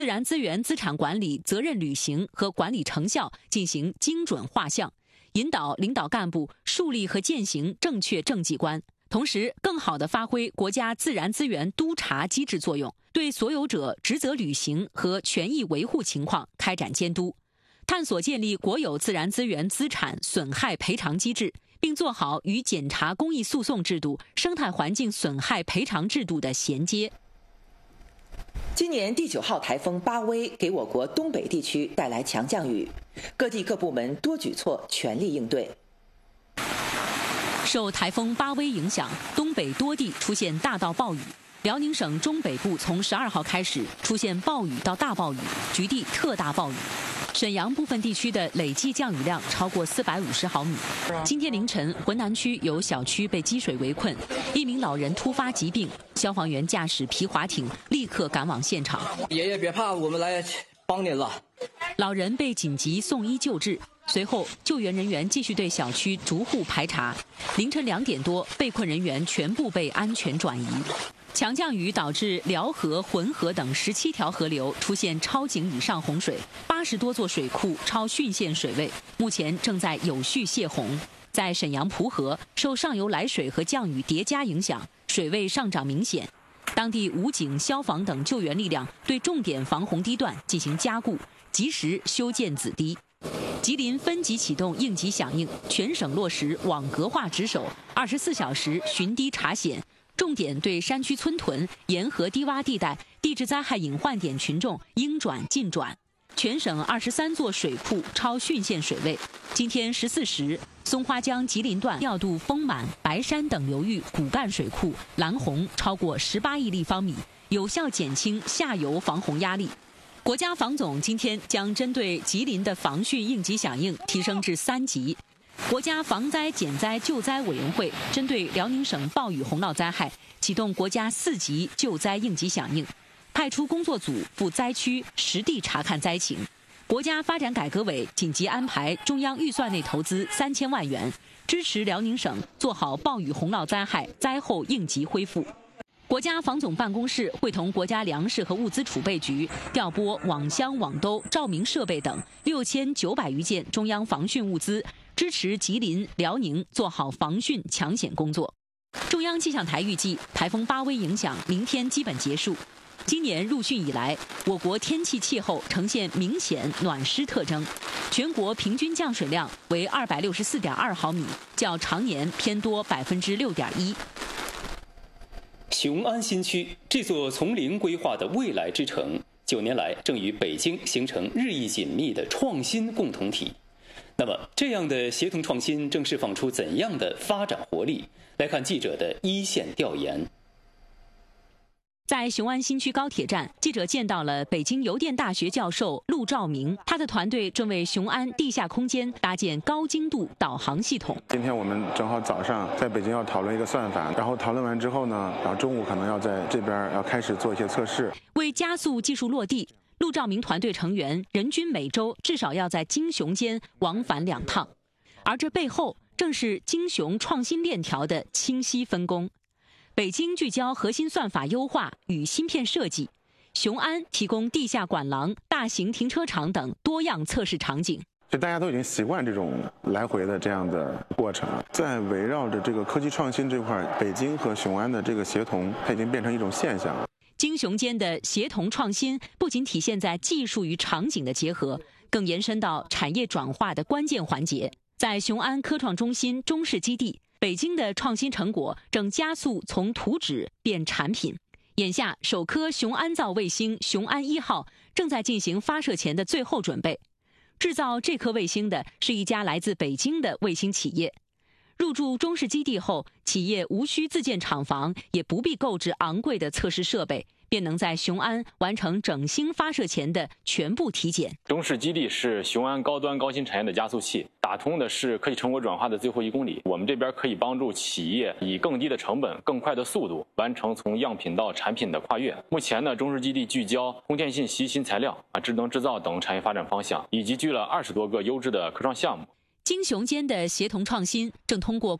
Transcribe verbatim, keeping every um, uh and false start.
自然资源资产管理责任履行和管理成效进行精准画像，引导领导干部树立和践行正确政绩观，同时更好地发挥国家自然资源督查机制作用，对所有者职责履行和权益维护情况开展监督，探索建立国有自然资源资产损害赔偿机制，并做好与检察公益诉讼制度、生态环境损害赔偿制度的衔接。 今年第九号台风巴威给我国东北地区带来强降雨，各地各部门多举措全力应对。 受台风巴威影响，东北多地出现大到暴雨。辽宁省中北部从十二号开始出现暴雨到大暴雨，局地特大暴雨。沈阳部分地区的累计降雨量超过四百五十毫米。今天凌晨，浑南区有小区被积水围困，一名老人突发疾病，消防员驾驶皮划艇立刻赶往现场。 爷爷别怕，我们来帮您了。 老人被紧急送医救治，随后救援人员继续对小区逐户排查。凌晨两点多，被困人员全部被安全转移。强降雨导致辽河、浑河等十七条河流出现超警以上洪水，八十多座水库超汛限水位，目前正在有序泄洪。在沈阳蒲河，受上游来水和降雨叠加影响，水位上涨明显。当地武警、消防等救援力量对重点防洪堤段进行加固，及时修建子堤。吉林分级启动应急响应，全省落实网格化值守，二十四小时巡堤查险。重点对山区村屯、沿河低洼地带、地质灾害隐患点群众应转尽转。全省二十三座水库超汛限水位。今天十四时，松花江吉林段调度丰满、白山等流域骨干水库拦洪超过十八亿立方米，有效减轻下游防洪压力。国家防总今天将针对吉林的防汛应急响应提升至三级。国家防灾减灾救灾委员会针对辽宁省暴雨洪涝灾害启动国家四级救灾应急响应，派出工作组赴灾区实地查看灾情。国家发展改革委紧急安排中央预算内投资三千万元，支持辽宁省做好暴雨洪涝灾害灾后应急恢复。国家防总办公室会同国家粮食和物资储备局调拨网箱、网兜、照明设备等六千九百余件中央防汛物资，支持吉林、辽宁做好防汛抢险工作。中央气象台预计，台风巴威影响明天基本结束。今年入汛以来，我国天气气候呈现明显暖湿特征，全国平均降水量为二百六十四点二毫米，较常年偏多百分之六点一。 雄安新区这座从零规划的未来之城，九年来正与北京形成日益紧密的创新共同体。那么，这样的协同创新正释放出怎样的发展活力？来看记者的一线调研。 在雄安新区高铁站，记者见到了北京邮电大学教授陆兆明，他的团队正为雄安地下空间搭建高精度导航系统。 今天我们正好早上在北京要讨论一个算法，然后讨论完之后呢，然后中午可能要在这边要开始做一些测试。 为加速技术落地，陆兆明团队成员人均每周至少要在京雄间往返两趟，而这背后正是京雄创新链条的清晰分工。北京聚焦核心算法优化与芯片设计，雄安提供地下管廊、大型停车场等多样测试场景。 就大家都已经习惯这种来回的这样的过程了，在围绕着这个科技创新这块，北京和雄安的这个协同，它已经变成一种现象了。 京雄间的协同创新不仅体现在技术与场景的结合，更延伸到产业转化的关键环节。在雄安科创中心中试基地，北京的创新成果正加速从图纸变产品。眼下，首颗雄安造卫星雄安一号正在进行发射前的最后准备。制造这颗卫星的是一家来自北京的卫星企业。入驻中试基地后，企业无需自建厂房，也不必购置昂贵的测试设备，便能在雄安完成整星发射前的全部体检。 中试基地是雄安高端高新产业的加速器，打通的是科技成果转化的最后一公里。我们这边可以帮助企业以更低的成本、更快的速度完成从样品到产品的跨越。目前呢，中试基地聚焦通电信息新材料、啊智能制造等产业发展方向，以及聚了二十多个优质的科创项目。 京雄间的协同创新正通过